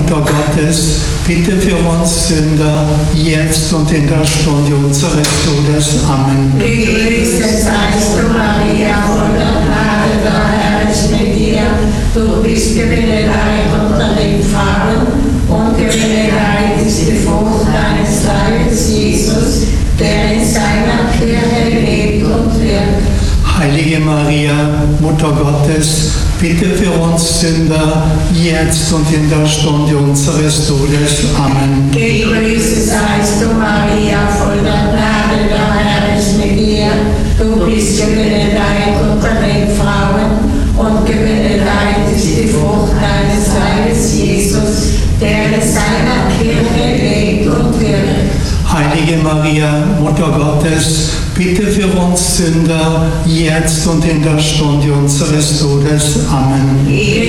Mutter Gottes, bitte für uns Sünder, jetzt und in der Stunde unseres Todes. Amen. Gegrüßet seist du, Maria, voller Gnade, der Herr ist mit dir. Du bist gebenedeit unter den Frauen und gebenedeit ist die Frucht deines Leibes, Jesus, der in seiner Kirche lebt und wirkt. Heilige Maria, Mutter Gottes, bitte für uns Sünder, jetzt und in der Stunde unseres Todes. Amen. Gegrüßet seist du, Maria, voller Gnade, der Herr ist mit dir. Du bist gebenedeit unter den Frauen und gebenedeit ist die Frucht deines Leibes, Jesus, der in seiner Kirche lebt und wirkt. Heilige Maria, Mutter Gottes, bitte für uns Sünder, jetzt und in der Stunde unseres Todes. Amen.